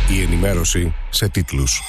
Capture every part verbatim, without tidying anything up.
Η ενημέρωση σε τίτλους.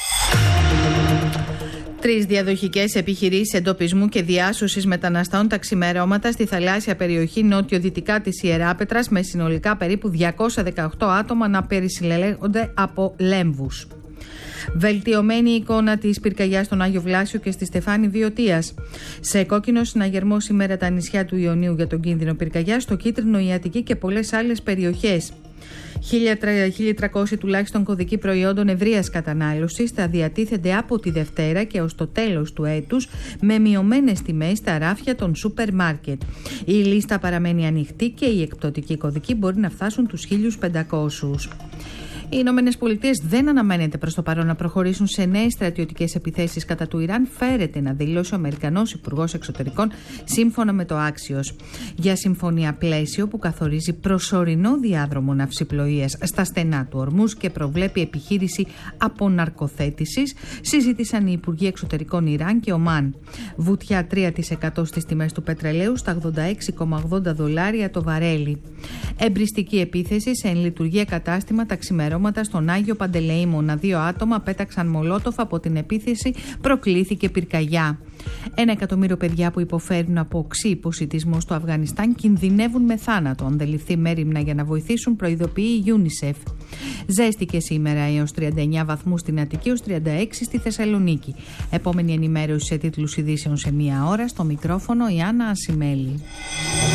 Τρεις διαδοχικές επιχειρήσεις εντοπισμού και διάσωσης μεταναστών τα ξημερώματα στη θαλάσσια περιοχή νότιο-δυτικά της Ιεράπετρας, με συνολικά περίπου διακόσια δεκαοκτώ άτομα να περισυλλέγονται από λέμβους. Βελτιωμένη εικόνα της πυρκαγιάς στον Άγιο Βλάσιο και στη Στεφάνη Βιωτίας. Σε κόκκινο συναγερμό σήμερα τα νησιά του Ιωνίου για τον κίνδυνο πυρκαγιάς, στο κίτρινο η Αττική και πολλές άλλες περιοχές. χίλια τριακόσιοι τουλάχιστον κωδικοί προϊόντων ευρείας κατανάλωσης θα διατίθενται από τη Δευτέρα και ως το τέλος του έτους με μειωμένες τιμές στα ράφια των σούπερ μάρκετ. Η λίστα παραμένει ανοιχτή και οι εκπτωτικοί κωδικοί μπορεί να φτάσουν τους χίλιους πεντακόσιους. Οι Ηνωμένες Πολιτείες δεν αναμένεται προς το παρόν να προχωρήσουν σε νέες στρατιωτικές επιθέσεις κατά του Ιράν, φέρεται να δηλώσει ο Αμερικανός Υπουργός Εξωτερικών σύμφωνα με το Axios. Για συμφωνία πλαίσιο που καθορίζει προσωρινό διάδρομο ναυσιπλοείας στα στενά του Ορμούζ και προβλέπει επιχείρηση αποναρκοθέτησης, συζήτησαν οι Υπουργοί Εξωτερικών Ιράν και Ομάν. Βουτιά τρία τοις εκατό στις τιμές του πετρελαίου στα ογδόντα έξι κόμμα ογδόντα δολάρια το βαρέλι. Εμπριστική επίθεση σε εν λειτουργία κατάστημα τα ξημερώματα στον Άγιο Παντελεήμονα. Δύο άτομα πέταξαν μολότοφ, από την επίθεση προκλήθηκε πυρκαγιά. Ένα εκατομμύριο παιδιά που υποφέρουν από οξύ υποσιτισμό στο Αφγανιστάν κινδυνεύουν με θάνατο αν δεν ληφθεί μέριμνα για να βοηθήσουν, προειδοποιεί η UNICEF. Ζέστηκε σήμερα έως τριάντα εννέα βαθμούς στην Αττική, έως τριάντα έξι στη Θεσσαλονίκη. Επόμενη ενημέρωση σε τίτλους ειδήσεων σε μία ώρα. Στο μικρόφωνο η Άννα Ασημέλη.